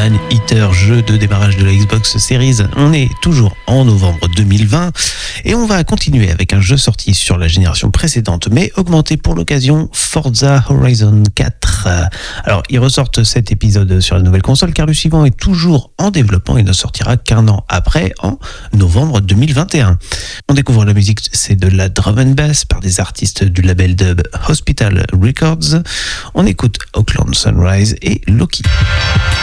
Man Eater, jeu de démarrage de la Xbox Series. On est toujours en novembre 2020 et on va continuer avec un jeu sorti sur la génération précédente mais augmenté pour l'occasion, Forza Horizon 4. Alors, ils ressortent cet épisode sur la nouvelle console car le suivant est toujours en développement et ne sortira qu'un an après, en novembre 2021. On découvre la musique, c'est de la drum and bass par des artistes du label dub Hospital Records. On écoute Auckland Sunrise et Loki.